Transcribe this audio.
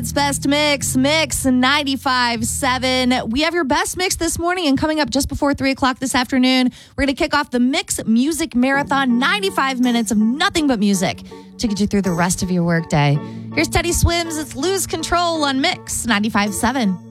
It's Best Mix 95.7. We have your best mix this morning, and coming up just before 3 o'clock this afternoon, we're going to kick off the Mix Music Marathon, 95 minutes of nothing but music to get you through the rest of your workday. Here's Teddy Swims. It's Lose Control on Mix 95.7.